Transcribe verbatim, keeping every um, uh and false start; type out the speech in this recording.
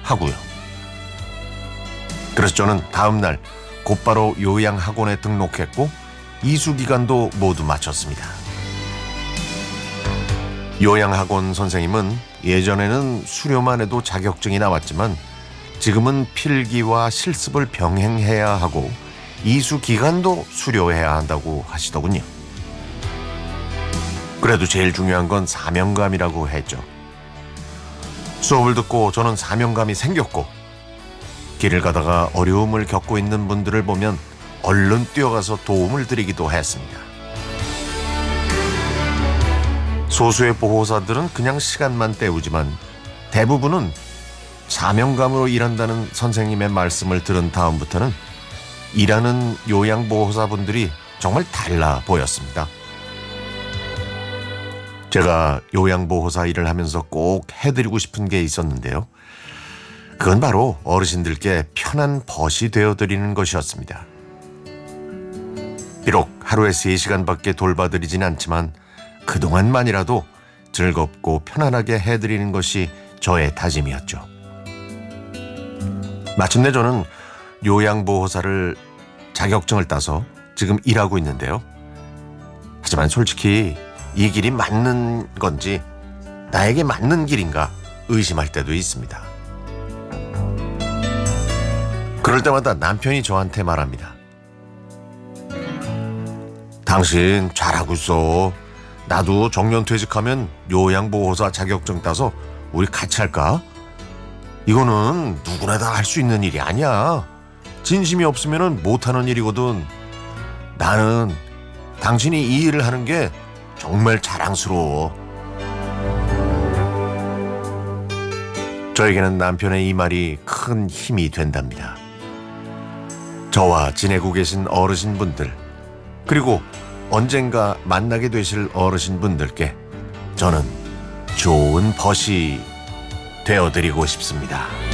하고요. 그래서 저는 다음 날 곧바로 요양학원에 등록했고 이수기간도 모두 마쳤습니다. 요양학원 선생님은 예전에는 수료만 해도 자격증이 나왔지만 지금은 필기와 실습을 병행해야 하고 이수기간도 수료해야 한다고 하시더군요. 그래도 제일 중요한 건 사명감이라고 했죠. 수업을 듣고 저는 사명감이 생겼고 길을 가다가 어려움을 겪고 있는 분들을 보면 얼른 뛰어가서 도움을 드리기도 했습니다. 소수의 보호사들은 그냥 시간만 때우지만 대부분은 사명감으로 일한다는 선생님의 말씀을 들은 다음부터는 일하는 요양보호사분들이 정말 달라 보였습니다. 제가 요양보호사 일을 하면서 꼭 해드리고 싶은 게 있었는데요. 그건 바로 어르신들께 편한 벗이 되어드리는 것이었습니다. 비록 하루에 세 시간밖에 돌봐드리진 않지만 그동안만이라도 즐겁고 편안하게 해드리는 것이 저의 다짐이었죠. 마침내 저는 요양보호사를 자격증을 따서 지금 일하고 있는데요. 하지만 솔직히 이 길이 맞는 건지 나에게 맞는 길인가 의심할 때도 있습니다. 그럴 때마다 남편이 저한테 말합니다. 당신 잘하고 있어. 나도 정년퇴직하면 요양보호사 자격증 따서 우리 같이 할까? 이거는 누구나 다 할 수 있는 일이 아니야. 진심이 없으면 못하는 일이거든. 나는 당신이 이 일을 하는 게 정말 자랑스러워. 저에게는 남편의 이 말이 큰 힘이 된답니다. 저와 지내고 계신 어르신분들, 그리고 언젠가 만나게 되실 어르신분들께 저는 좋은 벗이 되어드리고 싶습니다.